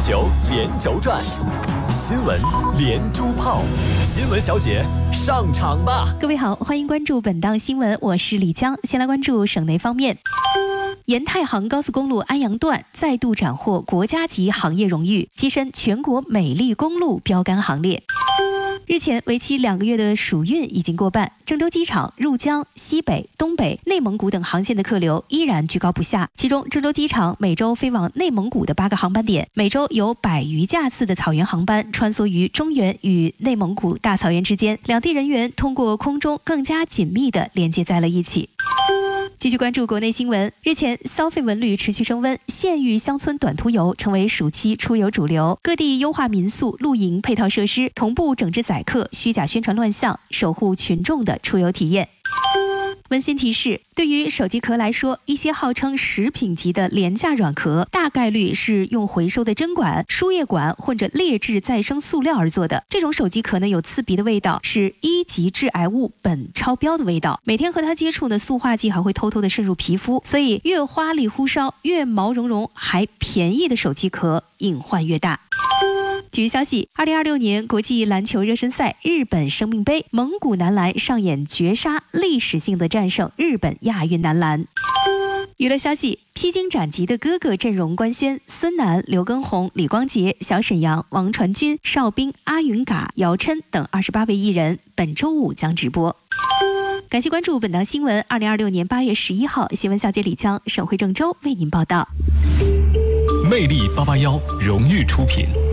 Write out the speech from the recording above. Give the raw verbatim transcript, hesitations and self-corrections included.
球连轴转，新闻连珠炮，新闻小姐上场吧！ 各位好，欢迎关注本档新闻，我是李江。先来关注省内方面。沿太行高速公路安阳段再度斩获国家级行业荣誉，跻身全国美丽公路标杆行列。日前，为期两个月的暑运已经过半，郑州机场入江、西北、东北、内蒙古等航线的客流依然居高不下。其中，郑州机场每周飞往内蒙古的八个航班点，每周有百余架次的草原航班穿梭于中原与内蒙古大草原之间，两地人员通过空中更加紧密地连接在了一起。继续关注国内新闻。日前，消费文旅持续升温，县域乡村短途游成为暑期出游主流。各地优化民宿、露营配套设施，同步整治宰客、虚假宣传乱象，守护群众的出游体验。温馨提示：对于手机壳来说，一些号称食品级的廉价软壳，大概率是用回收的针管、输液管或者劣质再生塑料而做的。这种手机壳呢，有刺鼻的味道，是一级致癌物苯超标的味道。每天和它接触呢，塑化剂还会偷偷的渗入皮肤，所以越花里胡哨、越毛茸茸还便宜的手机壳，隐患越大。体育消息：二零二六年国际篮球热身赛日本生命杯，蒙古男篮上演绝杀，历史性的战胜日本亚运男篮。娱乐消息：披荆斩棘的哥哥阵容官宣，孙楠、刘畊宏、李光洁、小沈阳、王传君、邵兵、阿云嘎、姚琛等二十八位艺人本周五将直播。感谢关注本档新闻。二零二六年八月十一号，新闻小姐李江，省会郑州为您报道。 魅力八八幺荣誉出品。